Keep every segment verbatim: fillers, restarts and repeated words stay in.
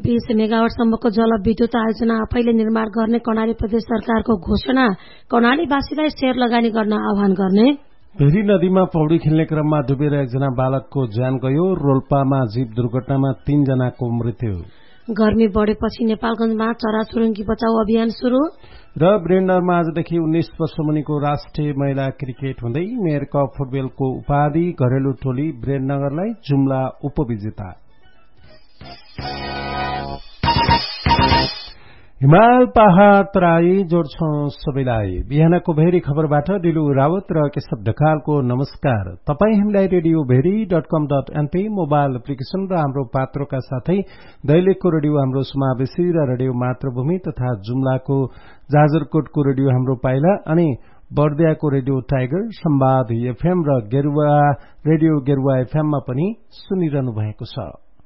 बीस मेगावाटसम्मको जलविद्युत आयोजना आफैले निर्माण गर्ने कर्णाली प्रदेश सरकारको घोषणा। कर्णालीवासीलाई शेयर लगानी गर्न आह्वान गर्ने। भेरी नदीमा पौडी खेल्ने क्रममा डुबेर एकजना बालकको ज्यान गयो। रोल्पामा जीव दुर्घटनामा तीनजनाको मृत्यु। गर्मी बढेपछि नेपालगंजमा चराचुरुङ्गी बचाउ अभियान शुरू। र ब्रेन्डरमा आजदेखि उन्नाइस वर्ष मुनिको राष्ट्रिय महिला क्रिकेट हुँदै मेयर कप फुटबलको उपाधि घरेलु टोली ब्रेन्डनगरलाई जुम्ला उपविजेता। हिमाल पहाड़ तराई जोड्छौं सबैलाई। बिहानको भेरी खबरबाट दिलु रावत र केशव ढकालको नमस्कार। तपाई हामीलाई रेडियो भेरी डट कम डट एनपी मोबाइल एप्लिकेशन र हाम्रो पात्रोका साथै दैलेखको रेडियो हाम्रो समावेशी र रेडियो मातृभूमि तथा जुम्लाको जाजरकोटको रेडियो हाम्रो पाइला अनि बर्दियाको रेडियो टाइगर संवाद एफएम र गेरुवा रेडियो गेरुवा एफएममा पनि सुनिरहनु भएको छ।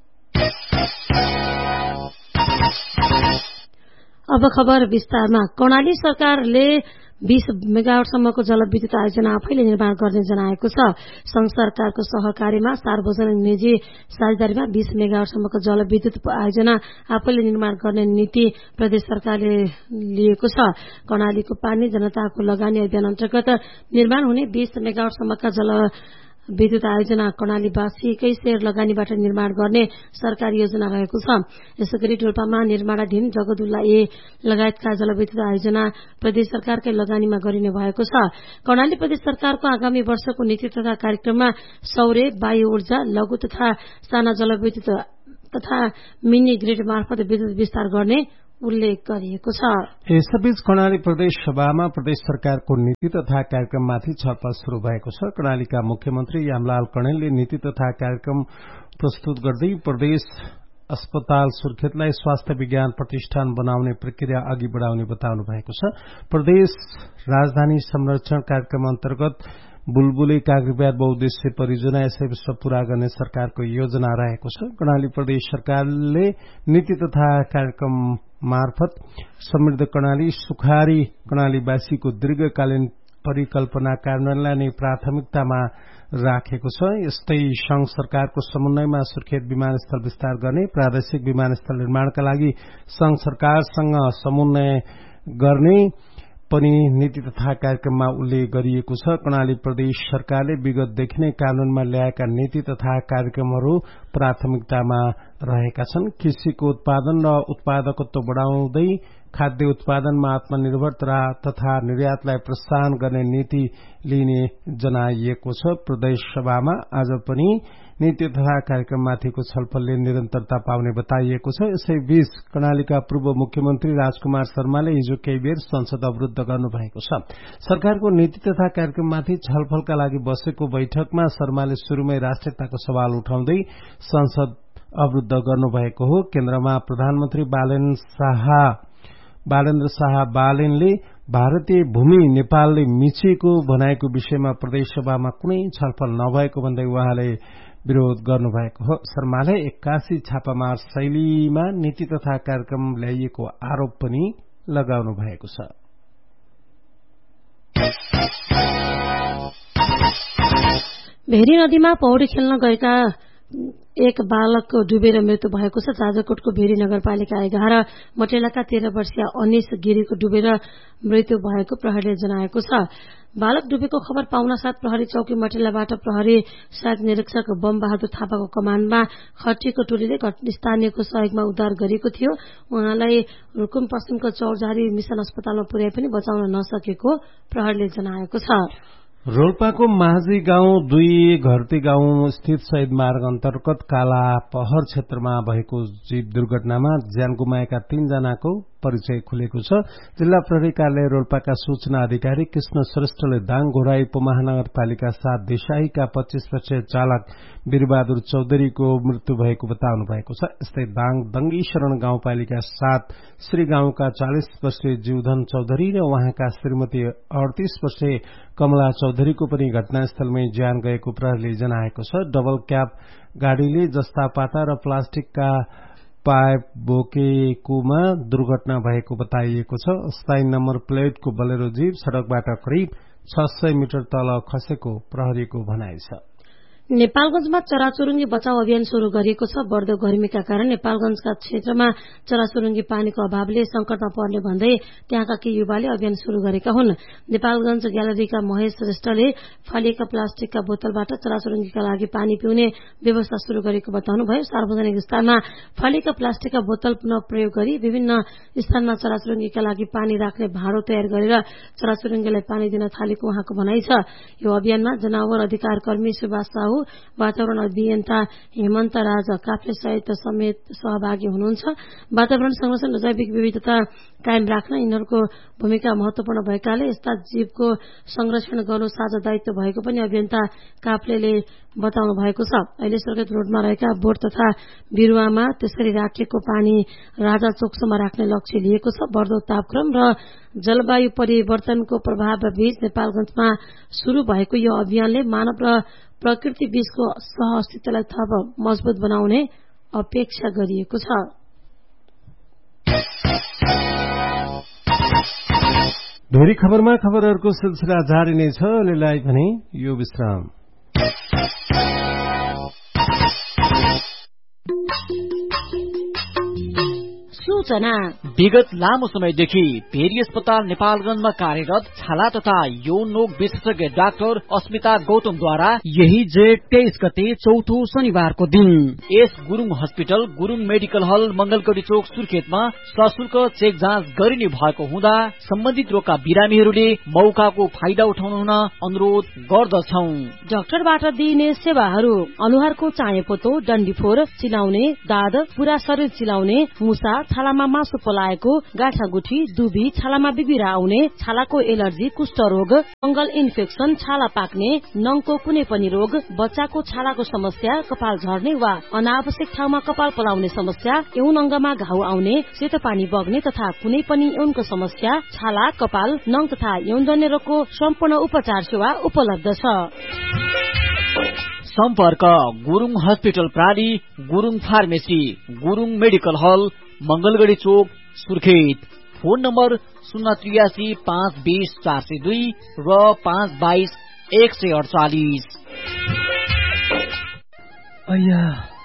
अब खबर विस्तारमा। कर्णाली सरकारले बीस मेगावाटसम्मको जलविद्युत आयोजना आफैले निर्माण गर्ने जनाएको छ। संघ सरकारको सहकार्यमा सार्वजनिक निजी साझेदारीमा बीस मेगावाटसम्मको जलविद्युत आयोजना आफैले निर्माण गर्ने नीति प्रदेश सरकारले लिएको छ। कर्णालीको पानी जनताको लगानी अभियान अन्तर्गत निर्माण हुने बीस मेगावाटसम्मका जल विद्युत आयोजना कर्णालीवासीकै शेयर लगानीबाट निर्माण गर्ने सरकारी योजना रहेको छ। यसैगरी डोल्पामा निर्माणाधीन जगदुल्ला ए लगायतका जलविद्युत आयोजना प्रदेश सरकारकै लगानीमा गरिने भएको छ। कर्णाली प्रदेश सरकारको आगामी वर्षको नीति तथा कार्यक्रममा सौर्य वायु ऊर्जा लघु तथा साना जलविद्युत तथा मिनी ग्रिड मार्फत विद्युत विस्तार गर्ने उल्लेख गरिएको छ। यसैबीच कर्णाली प्रदेश सभामा प्रदेश सरकारको नीति तथा कार्यक्रममाथि छलफल शुरू भएको छ। कर्णालीका मुख्यमन्त्री यामलाल कणेलले नीति तथा कार्यक्रम प्रस्तुत गर्दै प्रदेश अस्पताल सुर्खेतलाई स्वास्थ्य विज्ञान प्रतिष्ठान बनाउने प्रक्रिया अघि बढ़ाउने बताउनु भएको छ। प्रदेश राजधानी संरक्षण कार्यक्रम अन्तर्गत बुलबुले कागरीब्याट बहुद्देश्य परियोजना यसै वर्ष पूरा गर्ने सरकारको योजना रहेको छ। कर्णाली प्रदेश सरकारले नीति तथा कार्यक्रम मार्फत समृद्ध कर्णाली सुखारी कर्णालीवासीको दीर्घकालीन परिकल्पना कार्यान्वयनलाई नै प्राथमिकतामा राखेको छ। यस्तै संघ सरकारको समन्वयमा सुर्खेत विमानस्थल विस्तार गर्ने प्रादेशिक विमानस्थल निर्माणका लागि संघ सरकारसँग समन्वय गर्ने पनि नीति तथा कार्यक्रममा उल्लेख गरिएको छ। कर्णाली प्रदेश सरकारले विगतदेखि नै कानूनमा ल्याएका नीति तथा कार्यक्रमहरू प्राथमिकतामा रहेका छन्। कृषिको उत्पादन र उत्पादकत्व बढ़ाउँदै खाद्य उत्पादनमा आत्मनिर्भरता तथा निर्यातलाई प्रोत्साहन गर्ने नीति लिने जनाइएको छ। प्रदेश सभामा आज पनि नीति तथा कार्यक्रममाथिको छलफलले निरन्तरता पाउने बताइएको छ। यसैबीच कर्णालीका पूर्व मुख्यमन्त्री राजकुमार शर्माले हिजो केही बेर संसद अवरुद्ध गर्नुभएको छ। सरकारको नीति तथा कार्यक्रममाथि छलफलका लागि बसेको बैठकमा शर्माले शुरूमै राष्ट्रियताको सवाल उठाउँदै संसद अवरुद्ध गर्नुभएको हो। केन्द्रमा प्रधानमन्त्री बालेन्द्र शाह बालेन्द्र शाह बालेनले भारतीय भूमि नेपालले मिचेको भनाएको विषयमा प्रदेशसभामा कुनै छलफल नभएको भन्दै उहाँले विरोध गर्नुभएको हो। शर्माले एक्कासी छापामार शैलीमा नीति तथा कार्यक्रम ल्याइएको आरोप पनि लगाउनु भएको छ। भेरी नदीमा पौडी खेल्न गएका एक बालकको डुबेर मृत्यु भएको छ। जाजरकोटको भेरी नगरपालिका एघार मटेलाका तेह्र वर्षीय अनिश गिरीको डुबेर मृत्यु भएको प्रहरीले जनाएको छ। बालक डुबेको खबर पाउनासाथ प्रहरी चौकी मटेलाबाट प्रहरी सहायक निरीक्षक बम बहादुर थापाको कमाण्डमा खटिएको टोलीले स्थानीयको सहयोगमा उद्धार गरेको थियो। उहाँलाई रुकुम पश्चिमको चौरझारी मिशन अस्पतालमा पुर्याए पनि बचाउन नसकेको प्रहरीले जनाएको छ। रोल्पाको माझी गाउँ दुई घरती गाउँ स्थित शहीद मार्ग अन्तर्गत काला पहर क्षेत्रमा भएको जीव दुर्घटनामा ज्यान गुमाएका तीनजनाको परिचय खुलेको छ। जिल्ला प्रहरी कार्यालय रोल्पाका सूचना अधिकारी कृष्ण श्रेष्ठले दाङ घोराई उपमहानगरपालिका सात देशाहीका पच्चीस वर्षीय चालक वीरबहादुर चौधरीको मृत्यु भएको बताउनु भएको छ। यस्तै दाङ दंगी शरण गाउँपालिका सात श्री गाउँका चालिस वर्षीय जीवधन चौधरी र उहाँका श्रीमती अडतीस वर्षीय कमला चौधरीको पनि घटनास्थलमै ज्यान गएको प्रहरीले जनाएको छ। डबल क्याब गाड़ीले जस्ता पाता र प्लास्टिकका पाइप बोकेकोमा दुर्घटना भएको बताइएको छ। स्थायी नम्बर प्लेटको बलेरो जीप सड़कबाट करिब छ सय मिटर तल खसेको प्रहरीको भनाइ छ। नेपालगञ्जमा चराचुरुङ्गी बचाउ अभियान शुरू गरिएको छ। बढ्दो गर्मीका कारण नेपालगञ्जका क्षेत्रमा चराचुरुङ्गी पानीको अभावले संकटमा पर्ने भन्दै त्यहाँका केही युवाले अभियान शुरू गरेका हुन्। नेपालगञ्ज ग्यालरीका महेश श्रेष्ठले फालिएका प्लास्टिकका बोतलबाट चराचुरुङ्गीका लागि पानी पिउने व्यवस्था शुरू गरेको बताउनुभयो। सार्वजनिक स्थानमा फालिएका प्लास्टिकका बोतल पुनः प्रयोग गरी विभिन्न स्थानमा चराचुरुङ्गीका लागि पानी राख्ने भाँडो तयार गरेर चराचुरुङ्गीलाई पानी दिन थालेको उहाँको भनाइ छ। यो अभियानमा जनावर अधिकार कर्मी सुभाष साहु, वातावरण अभियन्ता हेमन्त राज काफ्ले सहित समेत सहभागी हुनुहुन्छ। वातावरण संरक्षण र जैविक विविधता कायम राख्न यिनीहरूको भूमिका महत्वपूर्ण भएकाले यस्ता जीवको संरक्षण गर्नु साझा दायित्व भएको पनि अभियन्ता काफ्लेले बताउनु भएको छ। अहिले सुर्खेत रोडमा रहेका बोट तथा बिरुवामा त्यसरी राखिएको पानी राजा चोकसम्म राख्ने लक्ष्य लिएको छ। बढ्दो तापक्रम र जलवायु परिवर्तनको प्रभाव बीच नेपालगञ्जमा शुरू भएको यो अभियानले मानव र प्रकृति बीचको सह अस्तित्वलाई थप मजबुत बनाउने अपेक्षा गरिएको छ। भेरी खबरमा खबरहरूको सिलसिला जारी नै छ। अहिलेलाई भने यो विश्राम। सूचना विगत लामो समयदेखि भेरी अस्पताल नेपालगञ्जमा कार्यरत छाला तथा यौन रोग विशेषज्ञ डाक्टर अस्मिता गौतमद्वारा यही जेठ तेइस गते चौथो शनिबारको दिन S Gurung hospital Gurung medical हल मंगलगढ़ी चोक सुर्खेतमा सशुल्क चेक जाँच गरिने भएको हुँदा सम्बन्धित रोगका बिरामीहरूले मौकाको फाइदा उठाउन हुन अनुरोध गर्दछौ। डाक्टरबाट दिइने सेवाहरू अनुहारको चायापोतो, डन्डीफोर, चिलाउने, दाद, पूरा शरीर चिलाउने, मुसा, छालामा मासु पलाएको, गाठागुठी, दुबी, छालामा बिबिरा आउने, छालाको एलर्जी, कुष्ठरोग, फंगल इन्फेक्सन, छाला पाक्ने, नङको कुनै पनि रोग, बच्चाको छालाको समस्या, कपाल झर्ने वा अनावश्यक ठाउँमा कपाल पलाउने समस्या, यौन अङ्गमा घाउ आउने, सेतो पानी बग्ने तथा कुनै पनि यौनको समस्या, छाला, कपाल, नङ तथा यौनजन्य रोगको सम्पूर्ण उपचार सेवा उपलब्ध छ। सम्पर्क Gurung hospital प्राली, Gurung pharmacy, Gurung medical हल मंगलगढ़ी चोक सुर्खेत। फोन नम्बर शून्य त्रियासी पाँच बीस चार सय दुई र पाँच बाइस एक सय अडचालिस। अय्या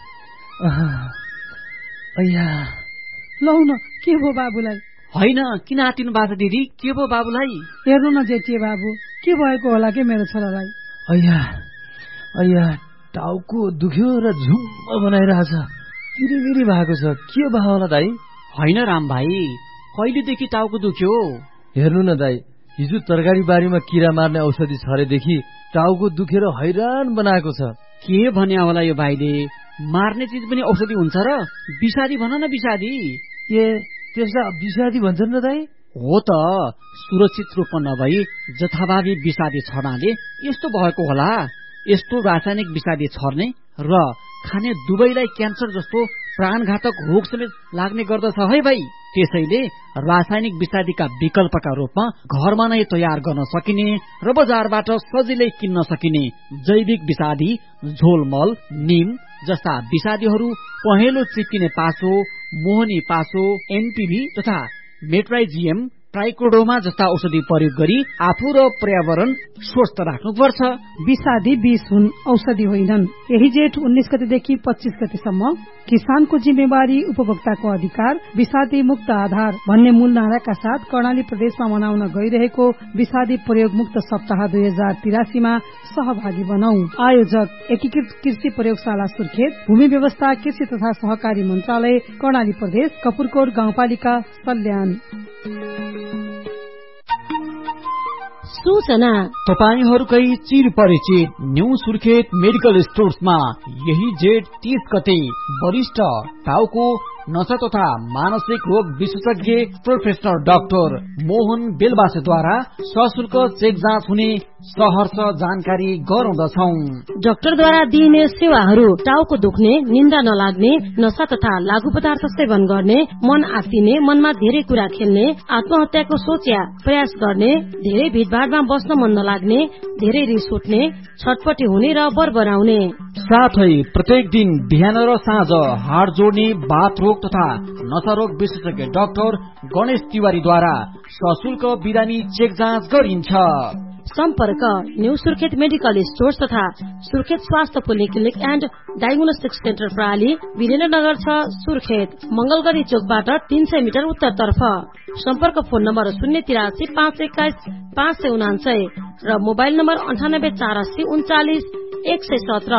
अय्या लौ न, के भो बाबुलाई? होइन, किन आतिनु बाजा दिदी? के भो बाबुलाई? हेर्नु न जेठिए बाबु, के भएको होला के मेरो छोरालाई? अय्या अय्या टाउको दुख्यो र झुम्म बनाइरहेछ, तिरिमिरी भएको छ। के भयो होला दाई? होइन राम भाइ, कहिलेदेखि टाउको दुख्यो? हेर्नु न दाई, हिजो तरकारी बारीमा किरा मार्ने औषधि छरेदेखि टाउको दुखेर हैरान बनाएको छ। के भन्या होला यो भाइले? मार्ने चिज पनि औषधि हुन्छ र? विषादी भन न, विषादी। ए त्यसलाई विषादी भन्छन् र दाई? हो त, सुरक्षित रूपमा नभई जथाभावी विषादी छर्नाले यस्तो भएको होला। यस्तो रासायनिक विषादी छर्ने र खाने दुवैलाई क्यान्सर जस्तो प्राणघातक रोग समेत लाग्ने गर्दछ है भाइ। त्यसैले रासायनिक विषादीका विकल्पका रूपमा घरमा नै तयार गर्न सकिने र बजारबाट सजिलै किन्न सकिने जैविक विषादी झोलमल, निम जस्ता विषादीहरू पहेँलो चिप्किने पासो, मोहनी पासो, एनपीभी तथा मेट्राइजियम, ट्राइकोडोमा जस्ता औषधि प्रयोग गरी आफू र पर्यावरण स्वस्थ राख्नुपर्छ। विषादी विष हुन्, औषधि होइनन्। यही जेठ उन्नाइस गतेदेखि पच्चीस गतेसम्म किसानको जिम्मेवारी उपभोक्ताको अधिकार, विषादी मुक्त आधार भन्ने मूल नाराका साथ कर्णाली प्रदेशमा मनाउन गइरहेको विषादी प्रयोग मुक्त सप्ताह दुई हजार तिरासीमा सहभागी बनौ। आयोजक एकीकृत कृषि प्रयोगशाला सुर्खेत, भूमि व्यवस्था कृषि तथा सहकारी मन्त्रालय कर्णाली प्रदेश, कपुरकोट गाउँपालिका सल्यान। सूचना तपाईहरूकै चिर परिचित न्यू सुर्खेत मेडिकल स्टोर्समा यही जेठ तीस गते वरिष्ठ टाउको नशा तथा मानसिक रोग विशेषज्ञ प्रोफेसर डाक्टर मोहन बेलबासेद्वारा सशुल्क चेक जाँच हुने सहर्ष जानकारी गराउँदछौ। डाक्टरद्वारा दिइने सेवाहरू टाउको दुख्ने, निन्द्रा नलाग्ने, नशा तथा लागू पदार्थ सेवन गर्ने, मन आत्तिने, मनमा धेरै कुरा खेल्ने, आत्महत्याको सोच या प्रयास गर्ने, धेरै भिडभाडमा बस्न मन नलाग्ने, धेरै रिस उठ्ने, छटपटी हुने र बरबराउने, साथै प्रत्येक दिन बिहान र साँझ हाड जोड्ने, बाथ रोग तथा नशा रोग विशेषज्ञ डाक्टर गणेश तिवारीद्वारा सशुल्क बिरामी चेक जाँच गरिन्छ। सम्पर्क न्यू सुर्खेत मेडिकल स्टोर तथा सुर्खेत स्वास्थ्य पोलिक्लिनिक एन्ड डायग्नोस्टिक सेन्टर प्रणाली वीरेन्द्रनगर छ सुर्खेत मंगलगढ़ी चोकबाट तीन सय मिटर उत्तरतर्फ। सम्पर्क फोन नम्बर शून्य तिरासी पाँच एक्काइस पाँच सय उनान्सय र मोबाइल नम्बर अन्ठानब्बे चार अस्सी उन्चालिस एक सय सत्र।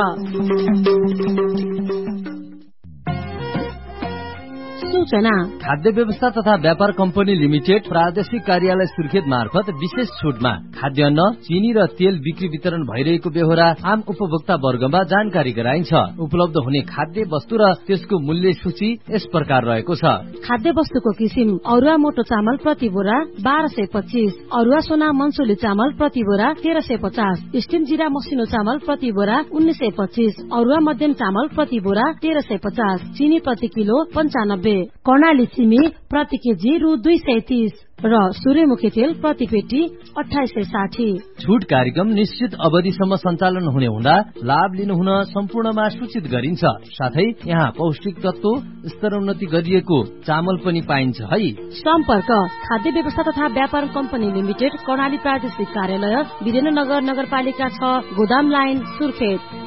सूचना खाद्य व्यवस्था तथा व्यापार कम्पनी लिमिटेड प्रादेशिक कार्यालय सुर्खेत मार्फत विशेष छुटमा खाद्यान्न चिनी र तेल बिक्री वितरण भइरहेको बेहोरा आम उपभोक्ता वर्गमा जानकारी गराइन्छ। उपलब्ध हुने खाद्य वस्तु र त्यसको मूल्य सूची यस प्रकार रहेको छ। खाद्य वस्तुको किसिम अरुवा मोटो चामल प्रति बोरा बाह्र सय पच्चीस, अरुवा सोना मनसुली चामल प्रति बोरा तेह्र सय पचास, स्टिम जिरा मसिनो चामल प्रति बोरा उन्नाइस सय पच्चीस, अरुवा मध्यम चामल प्रति बोरा तेह्र सय पचास, चिनी प्रति किलो पञ्चानब्बे, कर्णाली सिमी प्रति केजी रु दुई सय तीस र सूर्यमुखी तेल प्रति पेटी अठाइस सय साठी। छुट कार्यक्रम निश्चित अवधिसम्म सञ्चालन हुने हुँदा लाभ लिनुहुन सम्पूर्णमा सूचित गरिन्छ। साथै यहाँ पौष्टिक तत्व स्तरोन्नति गरिएको चामल पनि पाइन्छ है। सम्पर्क खाद्य व्यवस्था तथा व्यापार कम्पनी लिमिटेड कर्णाली प्रादेशिक कार्यालय वीरेन्द्रनगर नगरपालिका छ गोदाम लाइन सुर्खेत।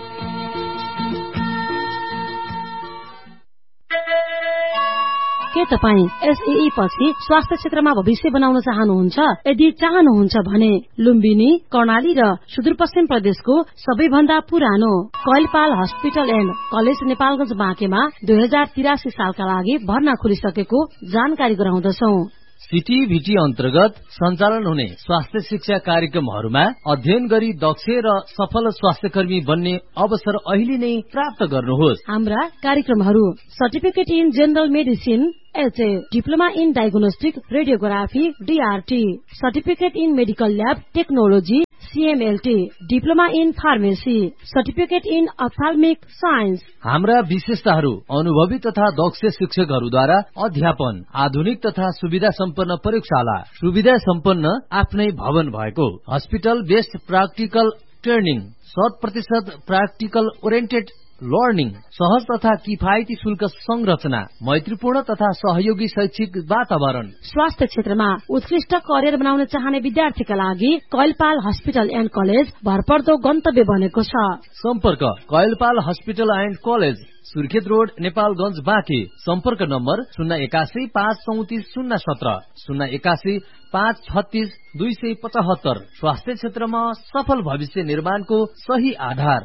के तपाईँ एसईई पछि स्वास्थ्य क्षेत्रमा भविष्य बनाउन चाहनुहुन्छ? यदि चाहनुहुन्छ भने लुम्बिनी, कर्णाली र सुदूरपश्चिम प्रदेशको सबैभन्दा पुरानो Kailpal hospital and college Nepalganj बाँकेमा दुई हजार तिरासी सालका लागि भर्ना खुलिसकेको जानकारी गराउँदछौ। सीटीभीटी अन्तर्गत सञ्चालन हुने स्वास्थ्य शिक्षा कार्यक्रमहरूमा अध्ययन गरी दक्ष र सफल स्वास्थ्यकर्मी बन्ने अवसर अहिले नै प्राप्त गर्नुहोस्। हाम्रा कार्यक्रमहरू certificate in general medicine HA, diploma in diagnostic radiography DRT, certificate in medical lab technology सीएमएलटी, diploma in pharmacy, certificate in अप्थाल्मिक science. हाम्रा विशेषताहरू अनुभवी तथा दक्ष शिक्षकहरूद्वारा अध्यापन, आधुनिक तथा सुविधा सम्पन्न प्रयोगशाला, सुविधा सम्पन्न आफ्नै भवन भएको, हस्पिटल बेस्ड प्राक्टिकल ट्रेनिङ, शत प्रतिशत प्राक्टिकल ओरिएन्टेड लर्निङ, सहज तथा किफायती शुल्क संरचना, मैत्रीपूर्ण तथा सहयोगी शैक्षिक वातावरण। स्वास्थ्य क्षेत्रमा उत्कृष्ट करियर बनाउन चाहने विद्यार्थीका लागि कैलपाल हस्पिटल एन्ड कलेज भरपर्दो गन्तव्य बनेको छ। सम्पर्क Kailpal hospital and college, Surkhet road, Nepalganj Banke. सम्पर्क नम्बर शून्य एकासी पाँच चौतिस शून्य सत्र, शून्य एकासी पाँच छत्तीस दुई सय पचहत्तर। स्वास्थ्य क्षेत्रमा सफल भविष्य निर्माणको सही आधार।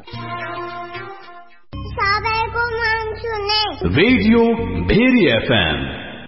Radio very FM.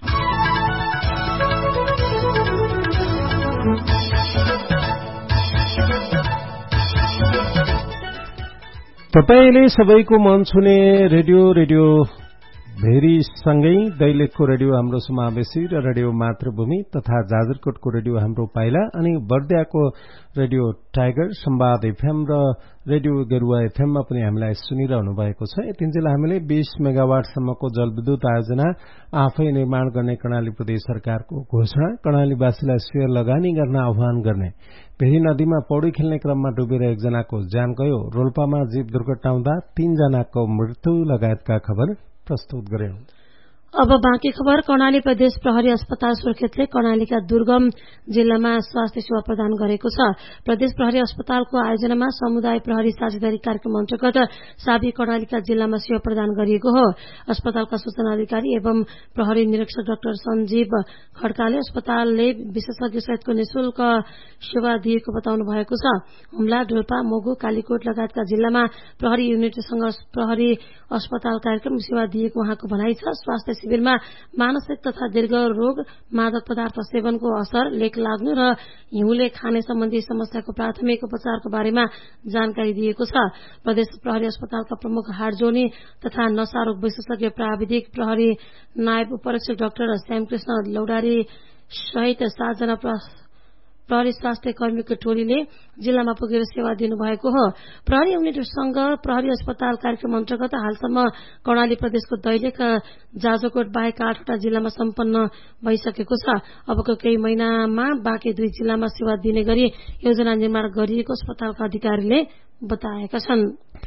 तपाईले सबैको मन छुने रेडियो रेडियो भेरी सँगै दैलेखको रेडियो हाम्रो समावेशी र रेडियो मातृभूमि तथा जाजरकोटको रेडियो हाम्रो पाइला अनि बर्दियाको रेडियो टाइगर, संवाद एफएम र रेडियो गेरुवा एफएममा पनि हामीलाई सुनिरहनु भएको छ। यतिन्जेल हामीले बीस मेगावाटसम्मको जलविद्युत आयोजना आफै निर्माण गर्ने कर्णाली प्रदेश सरकारको घोषणा, कर्णालीवासीलाई शेयर लगानी गर्न आह्वान गर्ने, भेरी नदीमा पौडी खेल्ने क्रममा डुबेर एकजनाको ज्यान गयो, रोल्पामा जीव दुर्घटना हुँदा तीनजनाको मृत्यु लगायतका खबर प्रस्तुत गर्यौं। अब बाँकी खबर। कर्णाली प्रदेश प्रहरी अस्पताल सुर्खेतले कर्णालीका दुर्गम जिल्लामा स्वास्थ्य सेवा प्रदान गरेको छ। प्रदेश प्रहरी अस्पतालको आयोजनामा समुदाय प्रहरी साझेदारी कार्यक्रम अन्तर्गत साबी कर्णालीका जिल्लामा सेवा प्रदान गरिएको हो। अस्पतालका सूचना अधिकारी एवं प्रहरी निरीक्षक डाक्टर सञ्जीव खड्काले अस्पतालले विशेषज्ञ सहितको निशुल्क सेवा दिएको बताउनु भएको छ। हुम्ला, डोल्पा, मोगु, कालीकोट लगायतका जिल्लामा प्रहरी युनिटसँग प्रहरी अस्पताल कार्यक्रम सेवा दिएको उहाँको भनाइ छ। स्वास्थ्य शिविरमा मानसिक तथा दीर्घ रोग, मादक पदार्थ सेवनको असर, लेक लाग्नु र हिउँले खाने सम्बन्धी समस्याको प्राथमिक उपचारको बारेमा जानकारी दिएको छ। प्रदेश प्रहरी अस्पतालका प्रमुख हाडजोनी तथा नशा रोग विशेषज्ञ प्राविधिक प्रहरी नायब उपरीक्षक डाक्टर श्यामकृष्ण लौडारी सहित सातजना प्रहरी स्वास्थ्य कर्मीको टोलीले जिल्लामा पुगेर सेवा दिनुभएको हो। प्रहरी युनिटसँग प्रहरी अस्पताल कार्यक्रम अन्तर्गत हालसम्म कर्णाली प्रदेशको दैलेख, जाजरकोट बाहेक आठवटा जिल्लामा सम्पन्न भइसकेको छ। अबको केही महिनामा बाँकी दुई जिल्लामा सेवा दिने गरी योजना निर्माण गरिएको अस्पतालका अधिकारीले बताएका छन्।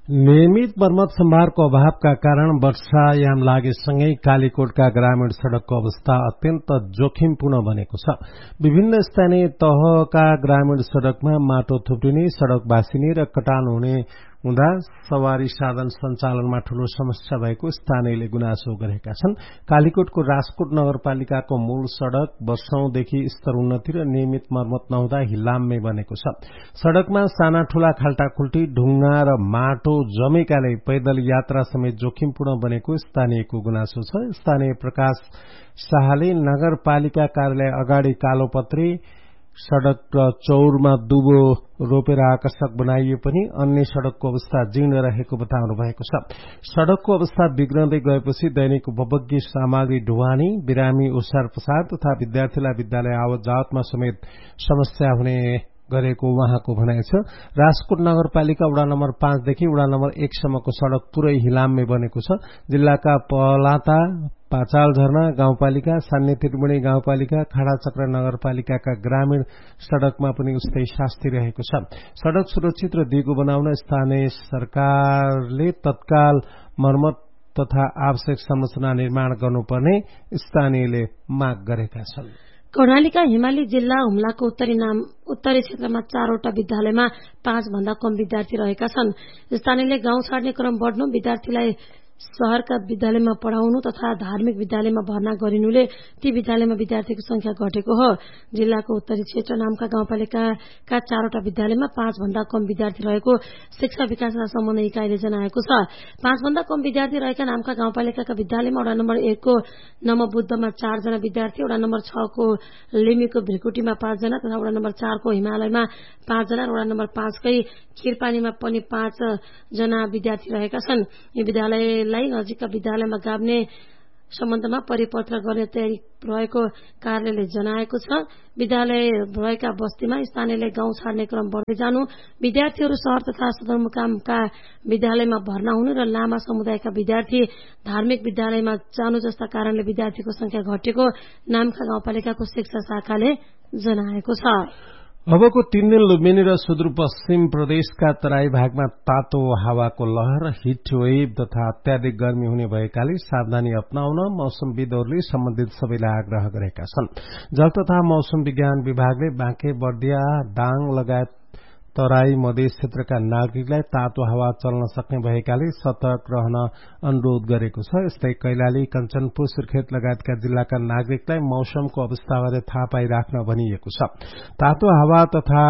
नियमित मर्मत सम्भारको अभावका कारण वर्षायाम लागेसँगै कालीकोटका ग्रामीण सड़कको अवस्था अत्यन्त जोखिमपूर्ण बनेको छ। विभिन्न स्थानीय तहका ग्रामीण सड़कमा माटो थुप्रिने, सड़क भासिने र कटान हुने हुँदा सवारी साधन सञ्चालनमा ठूलो समस्या भएको स्थानीयले गुनासो गरेका छन्। कालीकोटको राजकोट नगरपालिकाको मूल सड़क वर्षौंदेखि स्तरोन्नति र नियमित मर्मत नहुँदा हिल्लाम्मै बनेको छ। सड़कमा साना ठूला खाल्टाखुल्टी, ढुङ्गा र माटो जमेकाले पैदल यात्रा समेत जोखिमपूर्ण बनेको स्थानीयको गुनासो छ। स्थानीय प्रकाश शाहले नगरपालिका कार्यालय अगाडि कालोपत्रे, सड़क र चौरमा दुबो रोपेर आकर्षक बनाइए पनि अन्य सड़कको अवस्था जीर्ण रहेको बताउनु भएको छ। सड़कको अवस्था बिग्रदै गएपछि दैनिक उपभोग्य सामग्री ढुवानी, बिरामी ओसार पसार तथा विद्यार्थीलाई विद्यालय आवत जावतमा समेत समस्या हुने गरेको उहाँको भनाइ छ। राजकोट नगरपालिका वडा नम्बर पाँचदेखि वडा नम्बर एक सम्मको सड़क पुरै हिलाम्मे बनेको छ। जिल्लाका पलाता, पाचाल झरना गाउँपालिका, सान्य त्रिवेणी गाउँपालिका, खाडाचक्र नगरपालिकाका ग्रामीण सड़कमा पनि उस्तै शास्ति रहेको छ। सड़क सुरक्षित र दिगो बनाउन स्थानीय सरकारले तत्काल मर्मत तथा आवश्यक संरचना निर्माण गर्नुपर्ने स्थानीयले माग गरेका छन्। कर्णालीका हिमाली जिल्ला हुम्लाको उत्तरी नाम उत्तरी क्षेत्रमा चारवटा विद्यालयमा पाँच भन्दा कम विद्यार्थी रहेका छन्। स्थानीयले गाउँ छाड्ने क्रम बढ्नु, विद्यार्थीलाई शहरका विद्यालयमा पढ़ाउनु तथा धार्मिक विद्यालयमा भर्ना गरिनुले ती विद्यालयमा विद्यार्थीको संख्या घटेको हो। जिल्लाको उत्तरी क्षेत्र नामका गाउँपालिकाका चारवटा विद्यालयमा पाँच भन्दा कम विद्यार्थी रहेको शिक्षा विकास र समन्वय इकाइले जनाएको छ। पाँच भन्दा कम विद्यार्थी रहेका नामका गाउँपालिकाका विद्यालयमा वडा नम्बर एकको नमबुद्धमा चारजना विद्यार्थी, वडा नम्बर छको लिमीको भिरकुटीमा पाँचजना तथा वडा नम्बर चारको हिमालयमा पाँचजना र वडा नम्बर पाँचकै खिरपानीमा पनि पाँच जना विद्यार्थी रहेका छन्। यी विद्यालयलाई नजिकका विद्यालयमा गाभ्ने सम्बन्धमा परिपत्र गर्ने तयारी रहेको कार्यालयले जनाएको छ। विद्यालय रहेका बस्तीमा स्थानीयले गाउँ छाड्ने क्रम बढ्दै जानु, विद्यार्थीहरू शहर तथा सदरमुकामका विद्यालयमा भर्ना हुनु र लामा समुदायका विद्यार्थी धार्मिक विद्यालयमा जानु जस्ता कारणले विद्यार्थीको संख्या घटेको नामखा गाउँपालिकाको शिक्षा शाखाले जनाएको छ। अबको तीन दिन लुम्बिनी र सुदूरपश्चिम प्रदेशका तराई भागमा तातो हावाको लहर, हिट वेभ तथा अत्याधिक गर्मी हुने भएकाले सावधानी अपनाउन मौसमविदहरूले सम्बन्धित सबैलाई आग्रह गरेका छन्। जल तथा मौसम विज्ञान विभागले बाँके, बर्दिया, दाङ लगायत तराई मधेस क्षेत्रका नागरिकलाई तातो हावा चल्न सक्ने भएकाले सतर्क रहन अनुरोध गरेको छ। यस्तै कैलाली, कञ्चनपुर, सुर्खेत लगायतका जिल्लाका नागरिकलाई मौसमको अवस्थाबारे थाहा पाइराख्न भनिएको छ। तातो हावा तथा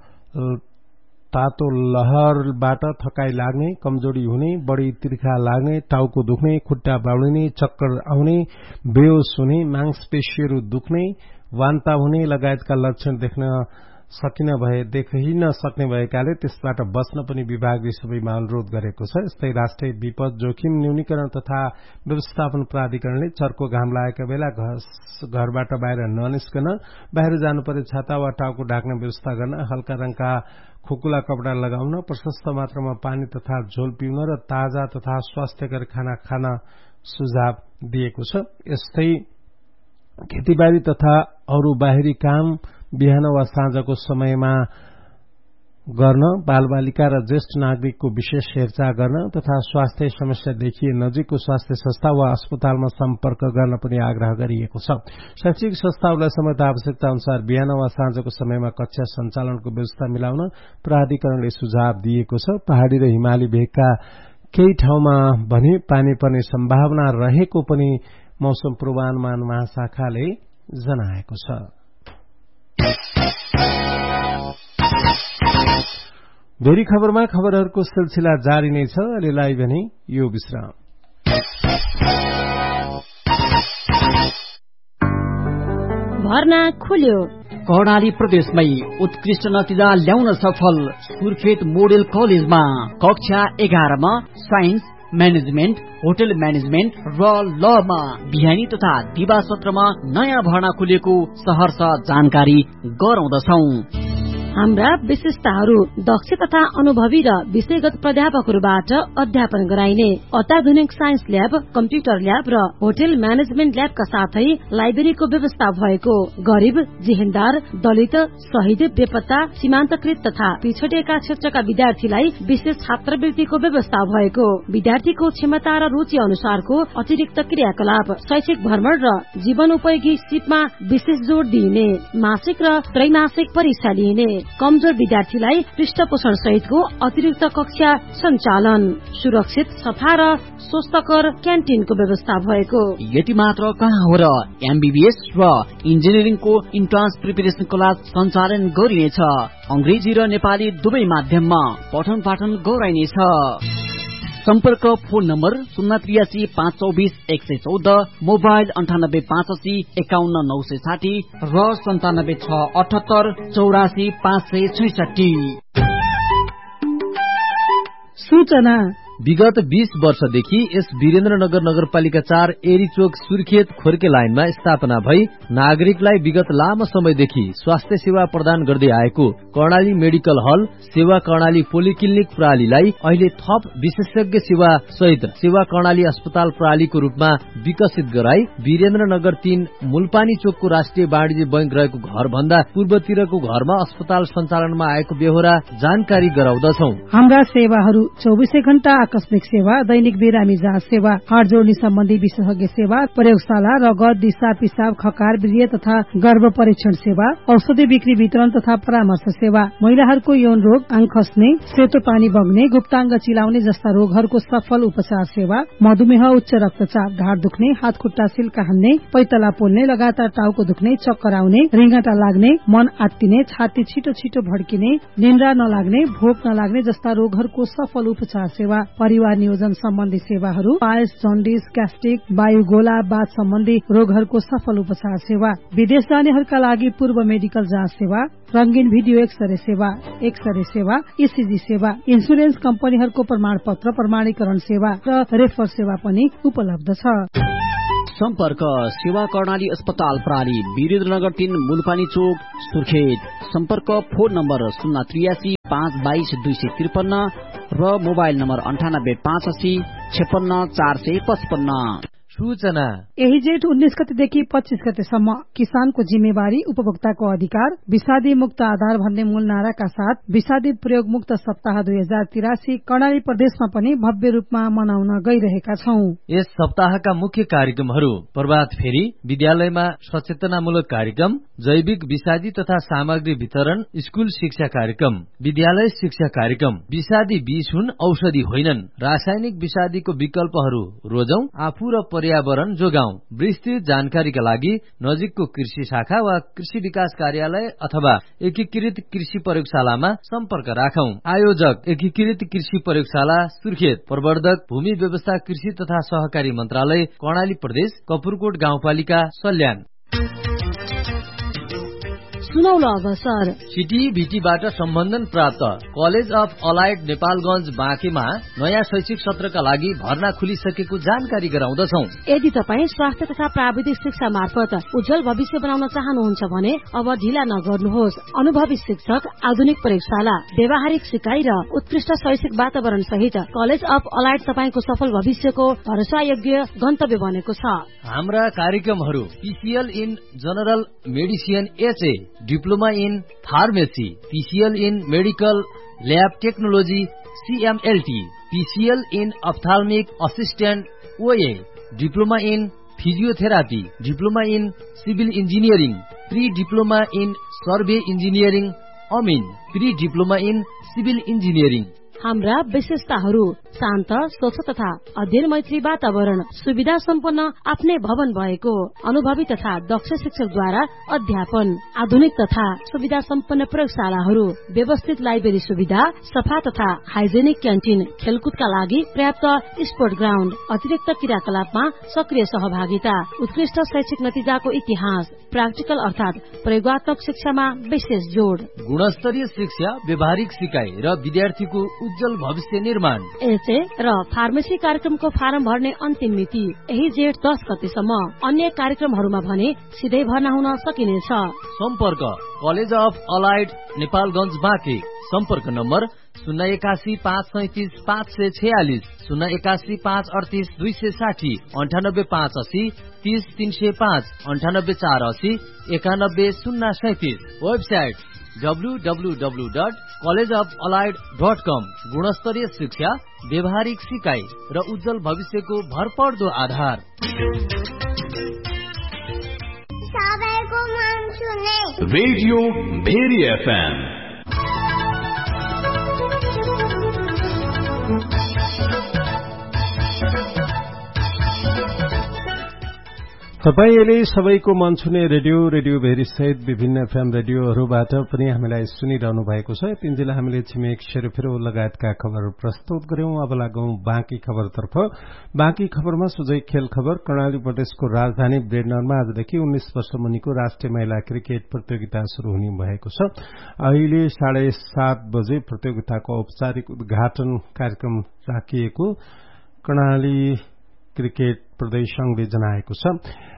तातो लहरबाट थकाई लाग्ने, कमजोरी हुने, बढी तिर्खा लाग्ने, टाउको दुख्ने, खुट्टा बाउलिने, चक्कर आउने, बेहोस हुने, मांसपेशीहरू दुख्ने, वान्ता हुने लगायतका लक्षण देख्न सकिन भए देखिन सक्ने भएकाले त्यसबाट बच्न पनि विभागले सबैमा अनुरोध गरेको छ। यस्तै राष्ट्रिय विपद जोखिम न्यूनीकरण तथा व्यवस्थापन प्राधिकरणले चर्को घाम लागेका बेला घरबाट बाहिर ननिस्कन, बाहिर जानु परे छाता वा टाउको ढाक्ने व्यवस्था गर्न, हल्का रङका खुकुला कपडा लगाउन, प्रशस्त मात्रामा पानी तथा झोल पिउन र ताजा तथा स्वास्थ्यकर खाना खान सुझाव दिएको छ। यस्तै खेतीबारी तथा अरू बाहिरी काम बिहान वा साँझको समयमा गर्न, बालबालिका र ज्येष्ठ नागरिकको विशेष हेरचाह गर्न तथा स्वास्थ्य समस्या देखिए नजिकको स्वास्थ्य संस्था वा अस्पतालमा सम्पर्क गर्न पनि आग्रह गरिएको छ। शैक्षिक संस्थाहरूलाई समेत आवश्यकता अनुसार बिहान वा साँझको समयमा कक्षा सञ्चालनको व्यवस्था मिलाउन प्राधिकरणले सुझाव दिएको छ। पहाड़ी र हिमाली भेगका केही ठाउँमा भने पानी पर्ने सम्भावना रहेको पनि मौसम पूर्वानुमान महाशाखाले जनाएको छ। भेरी खबरमा खबरहरूको सिलसिला जारी नै छ। अहिलेलाई भने यो विश्राम। भर्ना खुल्यो। कर्णाली प्रदेशमै उत्कृष्ट नतिजा ल्याउन सफल सुर्खेत मोडेल कलेजमा कक्षा एघारमा साइन्स, म्यानेजमेन्ट, होटल म्यानेजमेन्ट र लमा बिहानी तथा दिवा सत्रमा नयाँ भर्ना खुलेको सहर्ष जानकारी गराउँदछौ। हाम्रा विशेषताहरू दक्ष तथा अनुभवी र विषयगत प्राध्यापकहरूबाट अध्यापन गराइने अत्याधुनिक साइन्स ल्याब, कम्प्युटर ल्याब र होटल म्यानेजमेन्ट ल्याबका साथै लाइब्रेरीको व्यवस्था भएको, गरीब, जेहेन्दार, दलित, शहीद, बेपत्ता, सीमान्तकृत तथा पिछडिएका क्षेत्रका विद्यार्थीलाई विशेष छात्रवृत्तिको व्यवस्था भएको, विद्यार्थीको क्षमता र रुचि अनुसारको अतिरिक्त क्रियाकलाप, शैक्षिक भ्रमण र जीवनोपयोगी सिपमा विशेष जोड़ दिइने, मासिक र त्रैमासिक परीक्षा लिइने, कमजोर विद्यार्थीलाई पृष्ठपोषण सहितको अतिरिक्त कक्षा सञ्चालन, सुरक्षित, सफा र स्वस्थकर क्यान्टिनको व्यवस्था भएको। यति मात्र कहाँ हो र एमबीबीएस र इन्जिनियरिङको इन्ट्रान्स प्रिपरेसन क्लास सञ्चालन गरिनेछ। अंग्रेजी र नेपाली दुवै माध्यममा पठन पाठन गराइनेछ। सम्पर्क फोन नम्बर शून्य त्रियासी पाँच चौबिस एक सय चौध, मोबाइल अन्ठानब्बे पाँच अस्सी एकाउन्न नौ सय साठी र सन्तानब्बे छ अठहत्तर चौरासी पाँच सय छैसठी। सूचना विगत बीस वर्षदेखि यस वीरेन्द्रनगर नगरपालिका चार एरीचोक सुर्खेत खोर्के लाइनमा स्थापना भई नागरिकलाई विगत लामो समयदेखि स्वास्थ्य सेवा प्रदान गर्दै आएको कर्णाली मेडिकल हल सेवा कर्णाली पोलिक्लिनिक प्रणालीलाई अहिले थप विशेषज्ञ सेवा सहित सेवा कर्णाली अस्पताल प्रणालीको रूपमा विकसित गराई वीरेन्द्रनगर तीन मूलपानी चोकको राष्ट्रिय वाणिज्य बैंक रहेको घर भन्दा पूर्वतिरको घरमा अस्पताल सञ्चालनमा आएको बेहोरा जानकारी गराउँदछौ। हाम्रा सेवाहरू चौबिसै घण्टा आकस्मिक सेवा, दैनिक बिरामी जाँच सेवा, हाड जोड्ने सम्बन्धी विशेषज्ञ सेवा, प्रयोगशाला, रगत, दिशा, पिसाब, खकार, वीर्य तथा गर्भ परीक्षण सेवा, औषधि बिक्री वितरण तथा परामर्श सेवा, महिलाहरूको यौन रोग, आङ खस्ने, सेतो पानी बग्ने, गुप्ताङ्ग चिलाउने जस्ता रोगहरूको सफल उपचार सेवा, मधुमेह, उच्च रक्तचाप, ढाड दुख्ने, हात खुट्टा सिल्का हान्ने, पैतला पोल्ने, लगातार टाउको दुख्ने, चक्कर आउने, रिङ्गटा लाग्ने, मन आत्तिने, छाती छिटो छिटो भड्किने, निन्द्रा नलाग्ने, भोक नलाग्ने जस्ता रोगहरूको सफल उपचार सेवा, परिवार नियोजन सम्बन्धी सेवाहरू, पायस, जन्डिस, ग्यास्ट्रिक, वायुगोला, बाथ सम्बन्धी रोगहरूको सफल उपचार सेवा, विदेश जानेहरूका लागि पूर्व मेडिकल जाँच सेवा, रंगीन भिडियो एक्सरे सेवा, एक्सरे सेवा, ईसीजी सेवा, इन्सुरेन्स कम्पनीहरूको प्रमाण पत्र प्रमाणीकरण सेवा र रेफर सेवा पनि उपलब्ध छ। सम्पर्क सेवा कर्णाली अस्पताल प्रणाली वीरेन्द्रनगर तीन मूलपानी चोक सुर्खेत। सम्पर्क फोन नम्बर शून्य त्रियासी पाँच बाइस दुई सय त्रिपन्न र मोबाइल नम्बर अन्ठानब्बे पाँच अस्सी छेपन्न चार सय पचपन्न। सूचना यही जेठ उन्नीस गतेदेखि पच्चीस गतेसम्म किसानको जिम्मेवारी उपभोक्ताको अधिकार विषादी मुक्त आधार भन्ने मूल नाराका साथ विषादी प्रयोग मुक्त सप्ताह दुई हजार तिरासी कर्णाली प्रदेशमा पनि भव्य रूपमा मनाउन गइरहेका छौं। यस सप्ताहका मुख्य कार्यक्रमहरू प्रभात फेरी, विद्यालयमा सचेतनामूलक कार्यक्रम, जैविक विषादी तथा सामग्री वितरण, स्कूल शिक्षा कार्यक्रम, विद्यालय शिक्षा कार्यक्रम, विषादी बीज हुन् औषधि होइनन्, रासायनिक विषादीको विकल्पहरू रोजौं, आफू र पर्यावरण जोगाउँ। विस्तृत जानकारीका लागि नजिकको कृषि शाखा वा कृषि विकास कार्यालय अथवा एकीकृत कृषि प्रयोगशालामा सम्पर्क राखौं। आयोजक एकीकृत कृषि प्रयोगशाला सुर्खेत, प्रवर्धक भूमि व्यवस्था कृषि तथा सहकारी मन्त्रालय कर्णाली प्रदेश, कपुरकोट गाउँपालिका सल्यान। सुनौलो अवसर सिटी भिटीबाट सम्बन्धन प्राप्त कलेज अफ अलाइड नेपालगंज बाँकेमा नयाँ शैक्षिक सत्रका लागि भर्ना खुलिसकेको जानकारी गराउँदछौ। यदि तपाईँ स्वास्थ्य तथा प्राविधिक शिक्षा मार्फत उज्जवल भविष्य बनाउन चाहनुहुन्छ भने अब ढिला नगर्नुहोस्। अनुभवी शिक्षक, आधुनिक प्रयोगशाला, व्यावहारिक सिकाइ र उत्कृष्ट शैक्षिक वातावरण सहित कलेज अफ अलाइड तपाईंको सफल भविष्यको भरोसायोग्य गन्तव्य बनेको छ। हाम्रा कार्यक्रमहरू PCL in general medicine HA, diploma in pharmacy, PCL in medical lab technology सीएमएलटी, PCL in अप्थाल्मिक assistant ओए, diploma in physiotherapy, diploma in civil engineering, pre diploma in survey engineering Amin, pre diploma in civil engineering. हाम्रा विशेषताहरू शान्त, स्वच्छ तथा अध्ययन मैत्री वातावरण, सुविधा सम्पन्न आफ्नै भवन भएको, अनुभवी तथा दक्ष शिक्षकद्वारा अध्यापन, आधुनिक तथा सुविधा सम्पन्न प्रयोगशालाहरू, व्यवस्थित लाइब्रेरी सुविधा, सफा तथा हाइजेनिक क्यान्टिन, खेलकुदका लागि पर्याप्त स्पोर्ट ग्राउण्ड, अतिरिक्त क्रियाकलापमा सक्रिय सहभागिता, उत्कृष्ट शैक्षिक नतिजाको इतिहास, प्राक्टिकल अर्थात प्रयोगात्मक शिक्षामा विशेष जोड़। गुणस्तरीय शिक्षा, व्यवहारिक सिकाइ र विद्यार्थीको उज्जवल भविष्य निर्माण। एचए र फार्मेसी कार्यक्रमको फारम भर्ने अन्तिम मिति यही जेठ दस गतेसम्म। अन्य कार्यक्रमहरूमा भने सिधै भर्ना हुन सकिनेछ। सम्पर्क college of allied Nepalgunj Banke. सम्पर्क नम्बर शून्य एकासी पाँच सैतिस पाँच सय छयालिस, शून्य एकासी पाँच अडतिस दुई सय साठी, अन्ठानब्बे पाँच असी तीस तीन सय पाँच, अन्ठानब्बे चार असी एकानब्बे शून्य सैतिस। Website W W W dot college of allied dot कम। गुणस्तरीय शिक्षा, व्यवहारिक सिकाइ र उज्जवल भविष्यको भरपर्दो आधार। Radio very FM. तपाईँ अहिले सबैको मन छुने रेडियो रेडियो भेरी सहित विभिन्न एफएम रेडियोहरूबाट पनि हामीलाई सुनिरहनु भएको छ। तिनजिल हामीले छिमेक सेरोफेरो लगायतका खबरहरू प्रस्तुत गर्यौं। अब लागौं बाँकी खबरतर्फ। बाँकी खबरमा सोझै खेल खबर। कर्णाली प्रदेशको राजधानी ब्रेडनरमा आजदेखि उन्नाइस वर्ष मुनिको राष्ट्रिय महिला क्रिकेट प्रतियोगिता शुरू हुने भएको छ। अहिले साढे सात बजे प्रतियोगिताको औपचारिक उद्घाटन कार्यक्रम राखिएको कर्णाली क्रिकेट प्रदेश संघले जनाएको छ।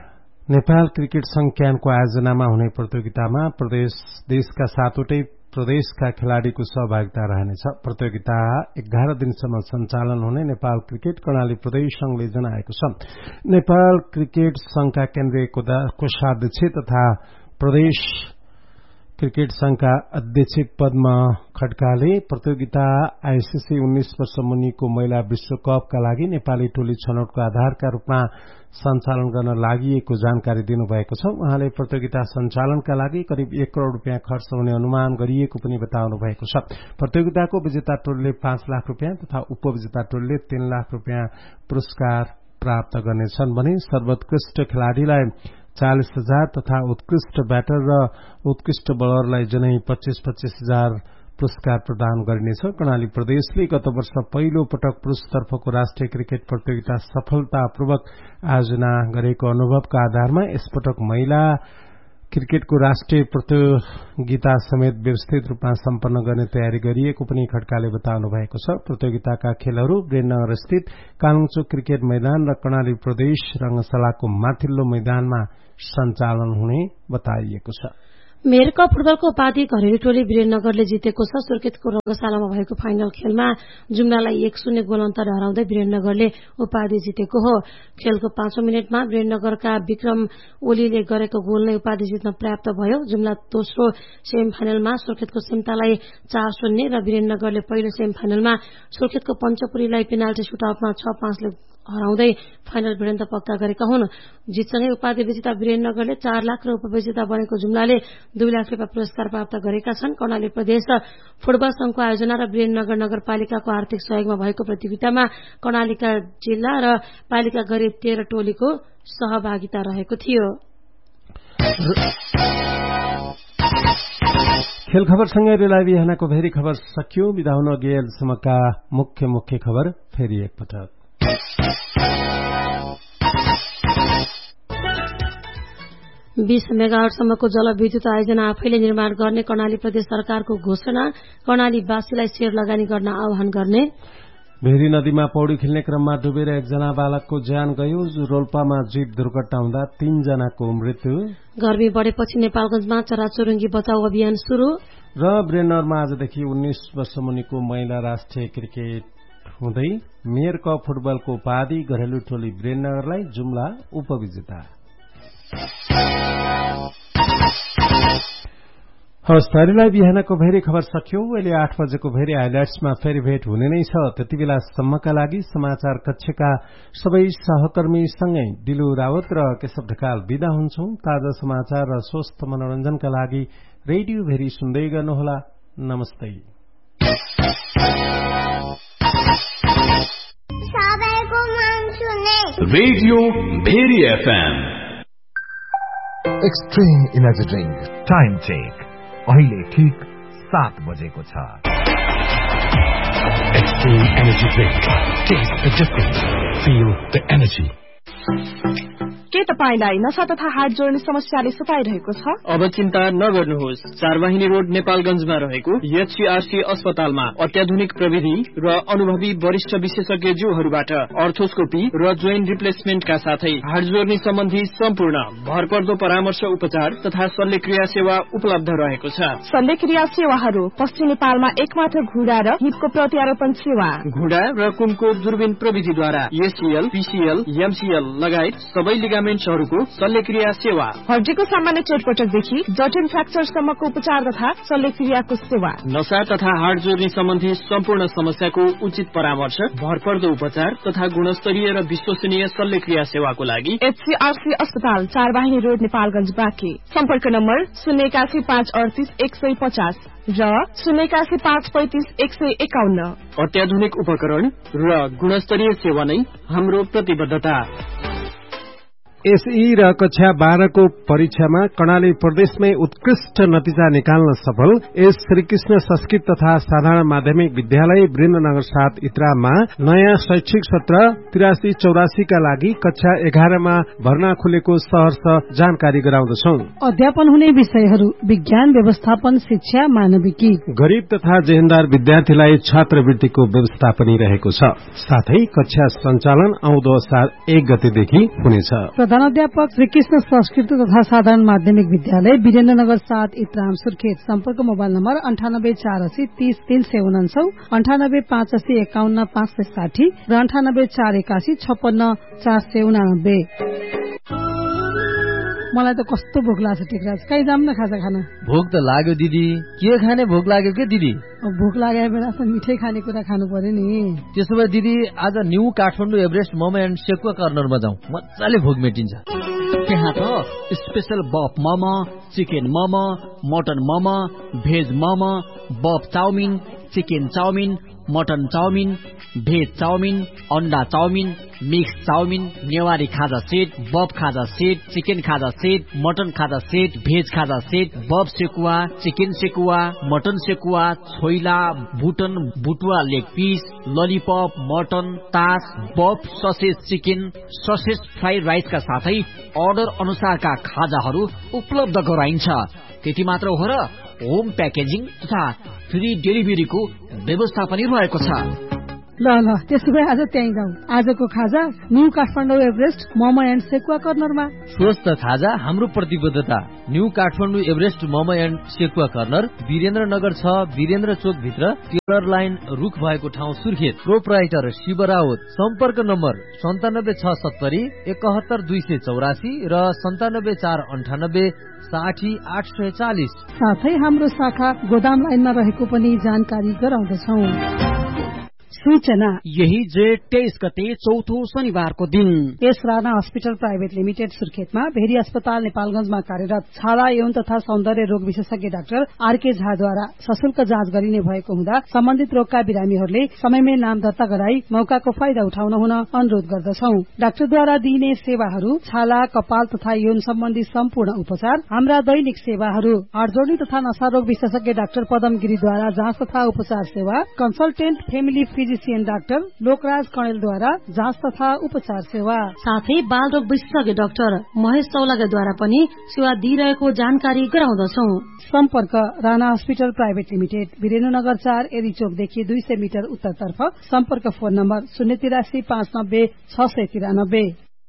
नेपाल क्रिकेट संघ क्यानको आयोजनामा हुने प्रतियोगितामा प्रदेश देशका सातवटै प्रदेशका खेलाड़ीको सहभागिता रहनेछ। प्रतियोगिता एघार दिनसम्म सञ्चालन हुने नेपाल क्रिकेट कर्णाली प्रदेश संघले जनाएको छ। नेपाल क्रिकेट संघका केन्द्रीय कोषाध्यक्ष तथा प्रदेश क्रिकेट संघका अध्यक्ष पद्म खड्काले प्रतियोगिता आईसीसी उन्नाइस वर्ष मुनिको महिला विश्वकपका लागि नेपाली टोली छनौटको आधारका रूपमा सञ्चालन गर्न लागि जानकारी दिनुभएको छ। उहाँले प्रतियोगिता सञ्चालनका लागि करिब एक करोड़ रूपियाँ खर्च हुने अनुमान गरिएको पनि बताउनु भएको छ। प्रतियोगिताको विजेता टोलीले पाँच लाख रूपियाँ तथा उपविजेता टोलीले तीन लाख रूपियाँ पुरस्कार प्राप्त गर्नेछन् भने सर्वोत्कृष्ट खेलाड़ीलाई चालीस हजार तथा उत्कृष्ट ब्याटर र उत्कृष्ट बलरलाई जनै पच्चीस पच्चीस हजार पुरस्कार प्रदान गरिनेछ। कर्णाली प्रदेशले गत वर्ष पहिलो पटक पुरूषतर्फको राष्ट्रिय क्रिकेट प्रतियोगिता सफलतापूर्वक आयोजना गरेको अनुभवका आधारमा यसपटक महिला क्रिकेटको राष्ट्रिय प्रतियोगिता समेत व्यवस्थित रूपमा सम्पन्न गर्ने तयारी गरिएको पनि खड्काले बताउनु भएको छ। प्रतियोगिताका खेलहरू ब्रेडनगर स्थित कालुङचोक क्रिकेट मैदान र कर्णाली प्रदेश रंगशालाको माथिल्लो मैदानमा सञ्चालन हुने बताइएको छ। मेयरकप फुटबलको उपाधि घरेलु टोली वीरेन्द्रनगरले जितेको छ। सुर्खेतको रंगशालामा भएको फाइनल खेलमा जुम्लालाई एक शून्य गोल अन्तर हराउँदै वीरेन्द्रनगरले उपाधि जितेको हो। खेलको पाँचौं मिनटमा वीरेन्द्रनगरका विक्रम ओलीले गरेको गोल नै उपाधि जित्न पर्याप्त भयो। जुम्ला दोस्रो सेमी फाइनलमा सुर्खेतको सिम्तालाई चार शून्य र वीरेन्द्रनगरले पहिलो सेमी फाइनलमा सुर्खेतको पञ्चपुरीलाई पेनाल्टी सुटआउटमा छ पाँचले हराउँदै फाइनल भिडन्त पक्का गरेका हुन्। जितसँगै उपाधि विजेता वीरेन्द्रनगरले चार लाख र उपविजेता बनेको जुम्लाले दुई लाख रूपियाँ पुरस्कार प्राप्त गरेका छन्। कर्णाली प्रदेश फुटबल संघको आयोजना र वीरेन्द्रनगर नगरपालिकाको आर्थिक सहयोगमा भएको प्रतियोगितामा कर्णालीका जिल्ला र पालिका गरी तेह्र टोलीको सहभागिता रहेको थियो। खेल खबरसँगै रेला बिहानको भेरी खबर सकियो। बिदा हुन अघि अहिलेसम्मका मुख्य मुख्य खबर फेरि एकपटक। बीस मेगावाटसम्मको जलविद्युत आयोजना आफैले निर्माण गर्ने कर्णाली प्रदेश सरकारको घोषणा। कर्णालीवासीलाई शेयर लगानी गर्न आह्वान गर्ने। भेरी नदीमा पौडी खेल्ने क्रममा डुबेर एकजना बालकको ज्यान गयो। रोल्पामा जीप दुर्घटना हुँदा तीनजनाको मृत्यु। गर्मी बढेपछि नेपालगञ्जमा चराचुरुङ्गी बचाउ अभियान शुरू। र वीरेन्द्रनगरमा आजदेखि उन्नाइस वर्ष मुनिको महिला राष्ट्रिय क्रिकेट हुँदै मेयर कप फुटबलको उपाधि घरेलु टोली वीरेन्द्रनगरलाई, जुम्ला उपविजेता। हवस्, थरीलाई बिहानको भेरी खबर सकियो। अहिले आठ बजेको भेरी हाइलाइट्समा फेरि भेट हुने नै छ। त्यति बेलासम्मका लागि समाचार कक्षका सबै सहकर्मीसँगै दिलु रावत र केशव ढकाल विदा हुन्छौं। ताजा समाचार र स्वस्थ मनोरञ्जनका लागि रेडियो भेरी सुन्दै गर्नुहोला। नमस्ते। Radio very FM. Extreme energy drink time check अहिले ठीक सात बजेको छ। Extreme energy drink, test the difference, feel the energy. के तपाईलाई नशा तथा हार्ट जोड्ने समस्याले सताइरहेको छ? अब चिन्ता नगर्नुहोस्। चारवाहिनी रोड नेपालगञ्जमा रहेको एचसीआरसी अस्पतालमा अत्याधुनिक प्रविधि र अनुभवी वरिष्ठ विशेषज्ञज्यूहरूबाट अर्थोस्कोपी र जोइन्ट रिप्लेसमेन्टका साथै हार्ट जोड्ने सम्बन्धी सम्पूर्ण भरपर्दो परामर्श उपचार तथा शल्यक्रिया सेवा उपलब्ध रहेको छ। शल्यक्रिया सेवाहरू पश्चिम नेपालमा एकमात्र घुँडा र हिपको प्रत्यारोपण सेवा, घुँडा र कुमको दूरबीन प्रविधिद्वारा एसीएल, पीसीएल, एमसीएल लगायत सबै लिगामेन्ट्सहरूको शल्यक्रिया सेवा, हड्डीको सामान्य चोटपटकदेखि जटिल फ्र्याक्चरसम्मको उपचार तथा शल्यक्रियाको सेवा, नशा तथा हार्ट जोड्ने सम्बन्धी सम्पूर्ण समस्याको उचित परामर्श, भरपर्दो उपचार तथा गुणस्तरीय र विश्वसनीय शल्यक्रिया सेवाको लागि एचसीआरसी अस्पताल चारवाहिनी रोड नेपालगञ्ज बाँके। सम्पर्क नम्बर शून्य एकासी पाँच अडतिस एक सय पचास र शून्य एकासी पाँच पैंतिस एक सय एकाउन्न। अत्याधुनिक उपकरण र गुणस्तरीय सेवा नै हाम्रो प्रतिबद्धता। एसई र कक्षा बाह्रको परीक्षामा कर्णाली प्रदेशमै उत्कृष्ट नतिजा निकाल्न सफल एस श्रीकृष्ण संस्कृत तथा साधारण माध्यमिक विद्यालय वीरेन्द्रनगर सात इत्राममा नयाँ शैक्षिक सत्र तिरासी चौरासी का लागि कक्षा एघारमा भर्ना खुलेको सहर्ष जानकारी गराउँदछौ। अध्यापन हुने विषयहरू विज्ञान, व्यवस्थापन, शिक्षा, मानविकी। गरीब तथा जेहेन्दार विद्यार्थीलाई छात्रवृत्तिको व्यवस्था पनि रहेको छ। साथै कक्षा सञ्चालन आउँदो असार एक गतेदेखि हुनेछ। प्रधानाध्यापक श्रीकृष्ण संस्कृत तथा साधारण माध्यमिक विद्यालय वीरेन्द्रनगर सात इत्राम सुर्खेत। सम्पर्क मोबाइल नम्बर अन्ठानब्बे चार असी तीस तीन सय उनान्सौ, अन्ठानब्बे पाँच असी एकाउन्न पाँच सय साठी र अन्ठानब्बे चार एकासी छप्पन्न चार सय उनानब्बे। मलाई त कस्तो भोक लाग्छ टेकराज, कहीँ जाम न खाजा खाना। भोक त लाग्यो दिदी, के खाने भोक लाग्यो के दिदी? भोक लागेको बेला त मिठै खानेकुरा खानु पर्यो नि। त्यसो भए दिदी आज new Kathmandu Everest momo and sekuwa कर्नरमा जाउँ, मजाले भोक मेटिन्छ। त्यहाँ त स्पेशल बफ momo, chicken momo, mutton momo, veg momo, बफ chowmein, chicken chowmein, mutton chowmein, veg chowmein, अन्डा चाउमिन, मिक्स चाउमिन, नेवारी खाजा सेट, बफ खाजा सेट, चिकन खाजा सेट, मटन खाजा सेट, भेज खाजा सेट, बफ sekuwa, chicken sekuwa, mutton sekuwa, choila, बुटन बुटुवा leg piece, lollipop, mutton, तास, बफ ससेज चिकन, ससेज फ्राइड राइसका साथै order अनुसारका खाजाहरू उपलब्ध गराइन्छ। त्यति मात्र हो र होम प्याकेजिङ तथा फ्री डेलिभरीको व्यवस्था पनि रहेको छ। ल ल त्यसो भए आज त्यहीँ जाउँ। आजको खाजा new Kathmandu Everest momo and sekuwa कर्नरमा। स्वस्थ खाजा हाम्रो प्रतिबद्धता। New Kathmandu Everest momo and sekuwa corner Birendranagar छ, वीरेन्द्र चोक भित्र टेलर लाइन रुख भएको ठाउँ सुर्खेत। प्रोप्राइटर शिव राउत। सम्पर्क नम्बर सन्तानब्बे छ सत्तरी एकहत्तर दुई सय चौरासी र सन्तानब्बे चार अन्ठानब्बे साठी आठ सय चालिस। साथै हाम्रो शाखा गोदाम लाइनमा रहेको पनि जानकारी गराउँदछौ। सूचना यही जेठ तेइस गते चौथो शनिबारको दिन यस Rana hospital private limited सुर्खेतमा very अस्पताल नेपालगञ्जमा कार्यरत छाला यौन तथा सौन्दर्य रोग विशेषज्ञ डाक्टर आरके झाद्वारा सशुल्क जाँच गरिने भएको हुँदा सम्बन्धित रोगका बिरामीहरूले समयमै नाम दर्ता गराई मौकाको फाइदा उठाउन हुन अनुरोध गर्दछौ। डाक्टरद्वारा दिइने सेवाहरू छाला, कपाल तथा यौन सम्बन्धी सम्पूर्ण उपचार, हाम्रा दैनिक सेवाहरू, हाडजोड्नी तथा नशा रोग विशेषज्ञ डाक्टर पदम गिरीद्वारा जाँच तथा उपचार सेवा, consultant family physician doctor Lokraj कणेलद्वारा जाँच तथा उपचार सेवा, साथै बाल रोग विशेषज्ञ डाक्टर महेश चौलागाद्वारा पनि सेवा दिइरहेको जानकारी गराउँदछौ। सम्पर्क Rana hospital private limited Birendranagar चार एरी चोकदेखि दुई सय मिटर उत्तरतर्फ। सम्पर्क फोन नम्बर शून्य तिरासी पाँच नब्बे छ सय तिरानब्बे।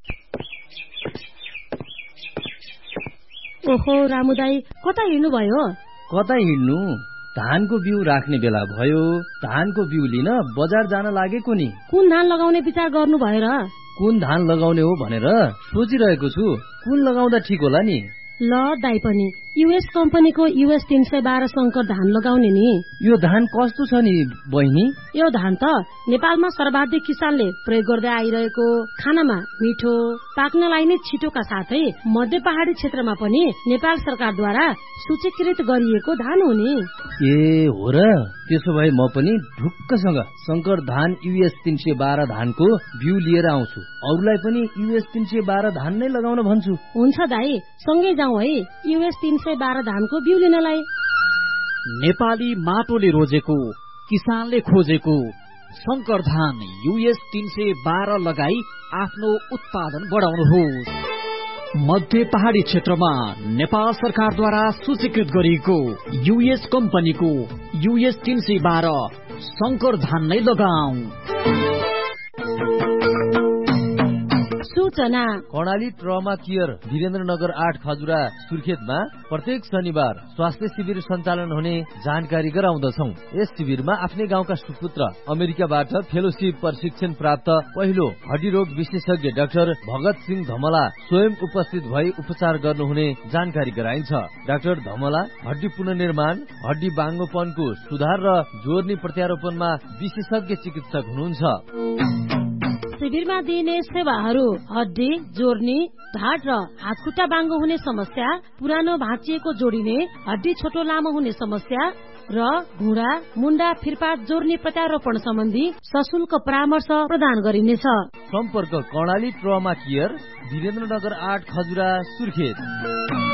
ओहो रामुदाई, कता हिँड्नु भयो? कता हिँड्नु, धानको बिउ राख्ने बेला भयो। धानको बिउ लिन बजार जान लागेको नि। कुन धान लगाउने विचार गर्नु भयो र? कुन धान लगाउने हो भनेर सोचिरहेको छु। कुन लगाउँदा ठिक होला नि? ल दाई पनि युएस कम्पनीको युएस तीन सय बाह्र शंकर धान लगाउने नि। यो धान कस्तो छ नि बहिनी? यो धान त नेपालमा सर्वाधिक किसानले प्रयोग गर्दै आइरहेको, खानामा मिठो, पाक्नलाई नै छिटोका साथै मध्य पहाडी क्षेत्रमा पनि नेपाल सरकारद्वारा सूचीकृत गरिएको धान हो नि। ए हो र, त्यसो भए म पनि ढुक्कसँग शंकर धान युएस तीन सय बाह्र धानको बिउ लिएर आउँछु। अरूलाई पनि युएस तीन सय बाह्र धान नै लगाउन भन्छु। हुन्छ दाई, सँगै जाउँ है युएस तीन सय बाह्र धानको बिउ लिनलाई। नेपाली माटोले रोजेको, किसानले खोजेको शंकर धान युएस तीन सय बाह्र लगाई आफ्नो उत्पादन बढाउनुहोस्। मध्य पहाडी क्षेत्रमा नेपाल सरकारद्वारा सूचीकृत गरिएको युएस कम्पनीको युएस तीन सय बाह्र शंकर धान नै लगाऊ। सूचना कर्णाली ट्रमा केयर वीरेन्द्रनगर आठ खजुरा सुर्खेतमा प्रत्येक शनिबार स्वास्थ्य शिविर सञ्चालन हुने जानकारी गराउँदछौ। यस शिविरमा आफ्नै गाउँका सुपुत्र अमेरिकाबाट फेलोशिप प्रशिक्षण प्राप्त पहिलो हड्डी रोग विशेषज्ञ डाक्टर भगत सिंह धमला स्वयं उपस्थित भई उपचार गर्नुहुने जानकारी गराइन्छ। डाक्टर धमला हड्डी पुनर्निर्माण, हड्डी बाङ्गोपनको सुधार र जोर्नी प्रत्यारोपणमा विशेषज्ञ चिकित्सक हुनुहुन्छ। शिविरमा दिइने सेवाहरू हड्डी जोर्नी, ढाड र हातखुट्टा बाङ्गो हुने समस्या, पुरानो भाँचिएको जोडिने, हड्डी छोटो लामो हुने समस्या र घुँडा मुन्डा फिरपात जोर्नी प्रत्यारोपण सम्बन्धी सशुल्क परामर्श प्रदान गरिनेछ। सम्पर्क कर्णाली ट्रमा केयर वीरेन्द्रनगर आठ खजुरा सुर्खेत।